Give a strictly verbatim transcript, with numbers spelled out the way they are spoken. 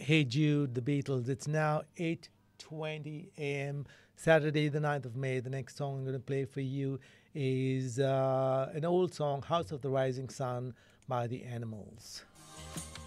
Hey Jude, the Beatles. It's now eight twenty a m. Saturday, the ninth of May. The next song I'm going to play for you is uh, an old song, House of the Rising Sun by the Animals.